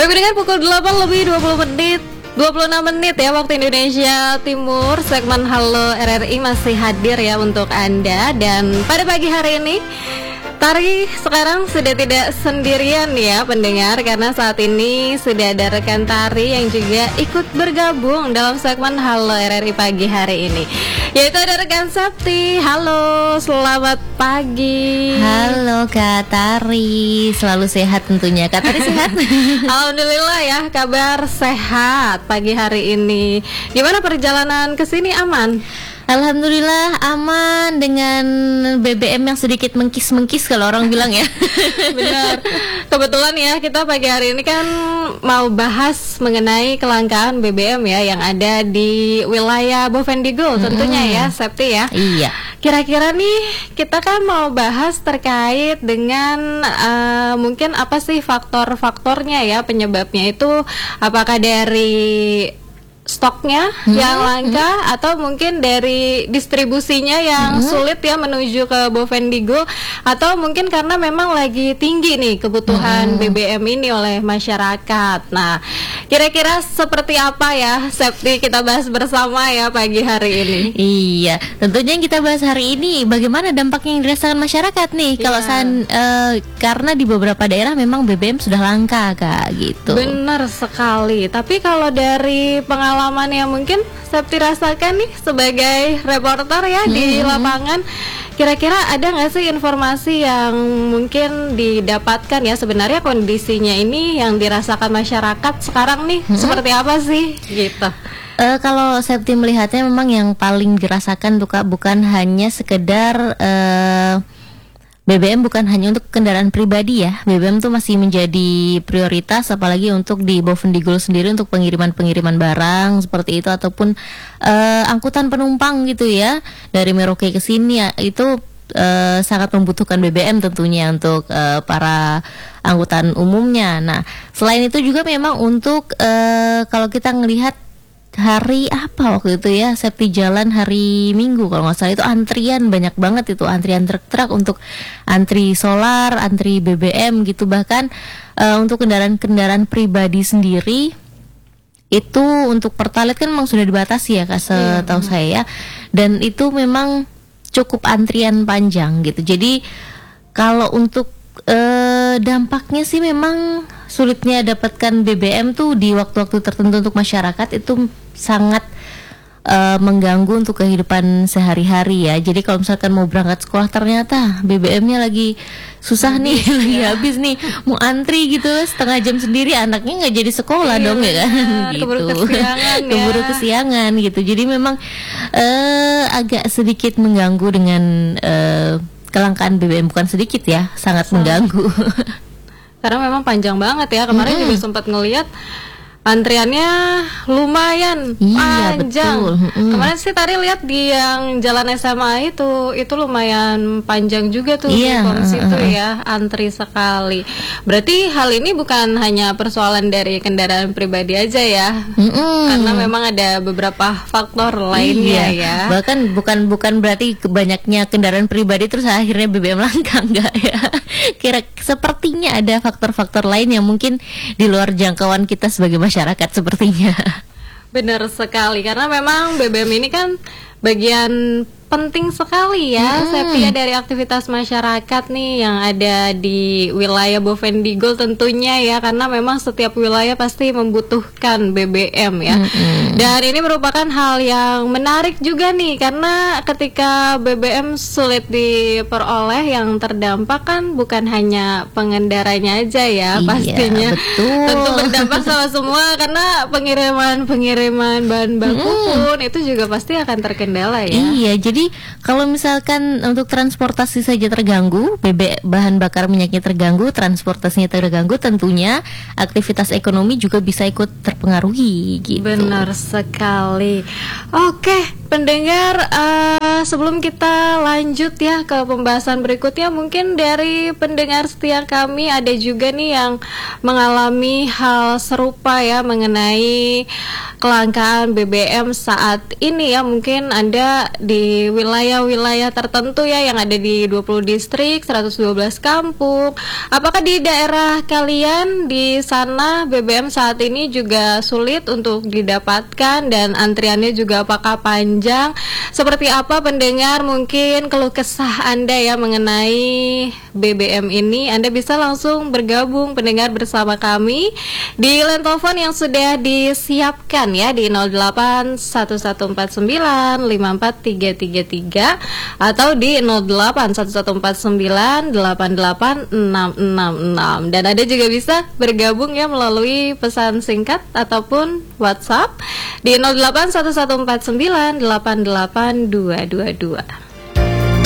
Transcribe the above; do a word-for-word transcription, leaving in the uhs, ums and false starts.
Baik pendengar, pukul delapan lebih dua puluh menit dua puluh enam menit ya waktu Indonesia Timur. Segmen Halo R R I masih hadir ya untuk Anda. Dan pada pagi hari ini Tari sekarang sudah tidak sendirian ya pendengar, karena saat ini sudah ada rekan Tari yang juga ikut bergabung dalam segmen Halo R R I pagi hari ini, yaitu ada rekan Septi. Halo, selamat pagi. Halo Kak Tari, selalu sehat tentunya. Kak Tari sehat? Alhamdulillah ya, kabar sehat pagi hari ini. Gimana perjalanan ke sini, aman? Alhamdulillah aman, dengan B B M yang sedikit mengkis-mengkis kalau orang bilang ya. Benar. Kebetulan ya kita pagi hari ini kan mau bahas mengenai kelangkaan B B M ya yang ada di wilayah Bovendigul tentunya ya, Septi ya. Iya. Kira-kira nih kita kan mau bahas terkait dengan uh, mungkin apa sih faktor-faktornya ya, penyebabnya itu apakah dari stoknya hmm, yang langka hmm. atau mungkin dari distribusinya yang hmm. sulit ya menuju ke Bovendigul, atau mungkin karena memang lagi tinggi nih kebutuhan hmm. B B M ini oleh masyarakat. Nah, kira-kira seperti apa ya, Septi, kita bahas bersama ya pagi hari ini. Iya, tentunya yang kita bahas hari ini bagaimana dampaknya yang dirasakan masyarakat nih. Yeah. Kalau san, uh, karena di beberapa daerah memang B B M sudah langka Kak, gitu. Benar sekali. Tapi kalau dari pengalaman pengalaman yang mungkin Septi rasakan nih sebagai reporter ya hmm. di lapangan, kira-kira ada nggak sih informasi yang mungkin didapatkan ya sebenarnya kondisinya ini yang dirasakan masyarakat sekarang nih hmm. seperti apa sih gitu? Uh, kalau Septi melihatnya memang yang paling dirasakan tuh Kak, bukan hanya sekedar uh, B B M bukan hanya untuk kendaraan pribadi ya. B B M tuh masih menjadi prioritas, apalagi untuk di Bovendigul sendiri untuk pengiriman-pengiriman barang seperti itu, ataupun uh, angkutan penumpang gitu ya dari Merauke ke sini ya, itu uh, sangat membutuhkan B B M tentunya untuk uh, para angkutan umumnya. Nah, selain itu juga memang untuk uh, kalau kita ngelihat hari apa waktu itu ya, Septi jalan hari Minggu kalau nggak salah, itu antrian banyak banget, itu antrian truk-truk untuk antri solar, antri B B M gitu. Bahkan uh, untuk kendaraan-kendaraan pribadi sendiri itu untuk pertalite kan memang sudah dibatasi ya Kak, setahu hmm. saya ya. Dan itu memang cukup antrian panjang gitu. Jadi kalau untuk uh, dampaknya sih memang sulitnya dapatkan B B M tuh di waktu-waktu tertentu untuk masyarakat itu sangat uh, mengganggu untuk kehidupan sehari-hari ya. Jadi kalau misalkan mau berangkat sekolah ternyata B B M-nya lagi susah nih, ya. lagi habis nih, mau antri gitu setengah jam sendiri, anaknya nggak jadi sekolah iya, dong ya kan, gitu. Keburu kesiangan ya. Keburu kesiangan gitu. Jadi memang uh, agak sedikit mengganggu dengan uh, kelangkaan B B M, bukan sedikit ya, sangat Sama. mengganggu. Karena memang panjang banget ya. Kemarin mm-hmm. juga sempat ngelihat antriannya lumayan iya, panjang. Betul. Mm-hmm. Kemarin sih tadi lihat di yang jalan S M A itu, itu lumayan panjang juga tuh iya, di situ uh-uh. ya, antri sekali. Berarti hal ini bukan hanya persoalan dari kendaraan pribadi aja ya, mm-hmm. karena memang ada beberapa faktor lainnya iya. ya. Bahkan bukan bukan berarti banyaknya kendaraan pribadi terus akhirnya B B M langka, enggak ya. Kira sepertinya ada faktor-faktor lain yang mungkin di luar jangkauan kita sebagai masyarakat sepertinya. Benar sekali, karena memang B B M ini kan bagian penting sekali ya, hmm. Septi, dari aktivitas masyarakat nih yang ada di wilayah Bovendigul tentunya ya, karena memang setiap wilayah pasti membutuhkan B B M ya. Hmm. Dan ini merupakan hal yang menarik juga nih, karena ketika B B M sulit diperoleh, yang terdampak kan bukan hanya pengendaranya aja ya, iya, pastinya. Betul. Tentu berdampak sama semua, karena pengiriman-pengiriman bahan baku hmm. pun itu juga pasti akan terkendala ya. Iya, jadi kalau misalkan untuk transportasi saja terganggu, B B bahan bakar minyaknya terganggu, transportasinya terganggu, tentunya aktivitas ekonomi juga bisa ikut terpengaruhi gitu. Benar sekali. Oke, pendengar, uh, sebelum kita lanjut ya ke pembahasan berikutnya, mungkin dari pendengar setia kami ada juga nih yang mengalami hal serupa ya mengenai kelangkaan B B M saat ini ya. Mungkin Anda di wilayah-wilayah tertentu ya yang ada di dua puluh distrik, seratus dua belas kampung. Apakah di daerah kalian di sana B B M saat ini juga sulit untuk didapatkan dan antriannya juga apakah panjang? Seperti apa pendengar mungkin keluh kesah Anda ya mengenai B B M ini? Anda bisa langsung bergabung pendengar bersama kami di line telepon yang sudah disiapkan ya di nol delapan satu satu empat sembilan lima empat tiga tiga tiga atau di nol delapan satu satu empat sembilan delapan delapan enam enam enam, dan Anda juga bisa bergabung ya melalui pesan singkat ataupun WhatsApp di nol delapan satu satu empat sembilan delapan delapan dua dua dua.